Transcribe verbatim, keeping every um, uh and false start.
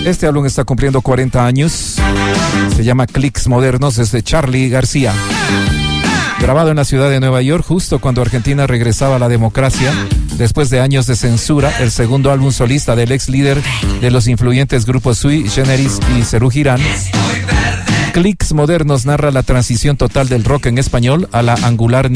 Este álbum está cumpliendo cuarenta años. Se llama Clicks Modernos, es de Charly García. Grabado en la ciudad de Nueva York, justo cuando Argentina regresaba a la democracia, después de años de censura, el segundo álbum solista del ex líder de los influyentes grupos Sui Generis y Serú Girán. Clicks Modernos narra la transición total del rock en español a la angular